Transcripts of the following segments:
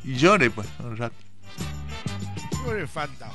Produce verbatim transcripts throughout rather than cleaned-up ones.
y llore pues un rato. Llore falta.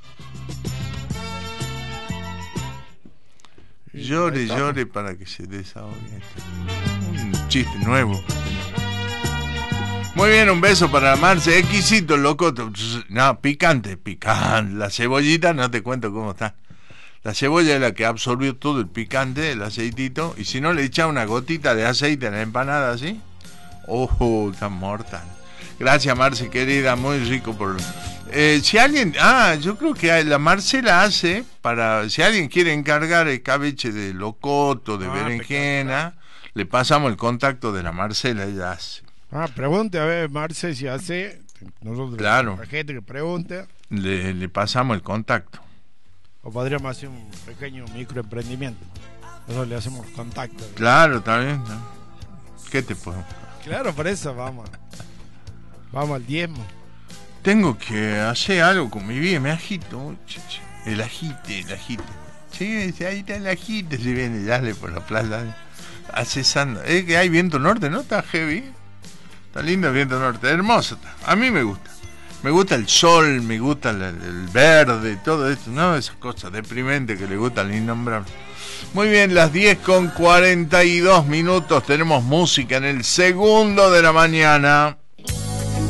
Llore, llore para que se desahogue. Un chiste nuevo. Muy bien, un beso para Marce. Exquisito, loco. No, picante, picante. La cebollita, no te cuento cómo está. La cebolla es la que absorbió todo el picante, el aceitito. Y si no le echa una gotita de aceite en la empanada, ¿sí? ¡Oh, tan mortal! Gracias, Marce, querida. Muy rico por... Eh, si alguien... Ah, yo creo que la Marcela hace para... Si alguien quiere encargar el cabeche de locoto, de ah, berenjena, le pasamos el contacto de la Marcela, ella hace. Ah, pregunte a ver, Marce, si hace... Nosotros, claro. La gente que pregunte... Le, le pasamos el contacto. O podríamos hacer un pequeño microemprendimiento. Nosotros le hacemos contacto. Claro, está bien. ¿No? ¿Qué te puedo? Claro, por eso vamos. Vamos al diezmo. Tengo que hacer algo con mi vida, me agito. El agite, el agite. Sí, ahí está el agite, si viene, dale por la plaza. Accesando. Es que hay viento norte, ¿no? Está heavy. Está lindo el viento norte, hermoso está. A mí me gusta. Me gusta el sol, me gusta el, el verde, todo esto, ¿no? Esas cosas deprimentes que le gustan al innombrable. Muy bien, las diez con cuarenta y dos minutos, tenemos música en el segundo de la mañana.